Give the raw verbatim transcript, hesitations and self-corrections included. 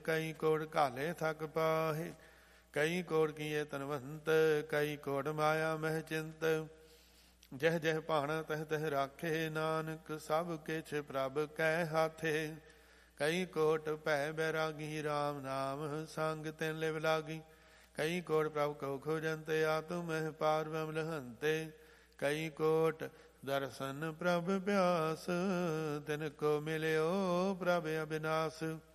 ਕਈ ਕੋੜ ਘਾਲੇ ਥਕ ਪਾਹੇ। ਕਈ ਕੋੜ ਕੀਏ ਤਨਵੰਤ, ਕਈ ਕੋੜ ਮਾਇਆ ਮਹਿ ਚਿੰਤ। ਜਹ ਜਹ ਭਾਣਾ ਤਹ ਤਹ ਰਾਖੇ, ਨਾਨਕ ਸਭ ਕਿਛ ਪ੍ਰਭ ਕੈ ਹਾਥੇ। ਕਈ ਕੋਟ ਭੈ ਬੈਰਾਗੀ, ਰਾਮ ਨਾਮ ਸੰਗ ਤਿਨ ਲਿਵ ਲਾਗੀ। ਕਈ ਕੋਟ ਪ੍ਰਭ ਕਉ ਖੋਜੰਤੇ, ਆਤਮ ਮਹਿ ਪਾਰ ਬ੍ਰਹਮ ਲਹੰਤੇ। ਕਈ ਕੋਟ ਦਰਸ਼ਨ ਪ੍ਰਭ ਪਿਆਸ, ਤਿਨ ਕੋ ਮਿਲਿਓ ਪ੍ਰਭ ਅਬਿਨਾਸ।